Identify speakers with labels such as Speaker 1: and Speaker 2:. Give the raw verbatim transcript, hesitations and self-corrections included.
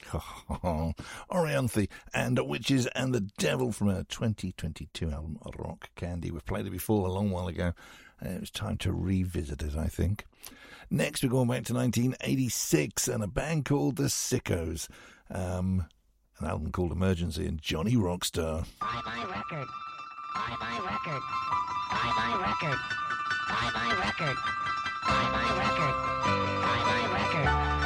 Speaker 1: Orianthe and Witches and the Devil from her twenty twenty-two album Rock Candy. We've played it before a long while ago. Uh, it was time to revisit it, I think. Next, we're going back to nineteen eighty-six and a band called The Sickos. Um, an album called Emergency and Johnny Rockstar.
Speaker 2: Buy my record. Buy my record. Buy my record. Buy my record. Buy my record. Buy my record.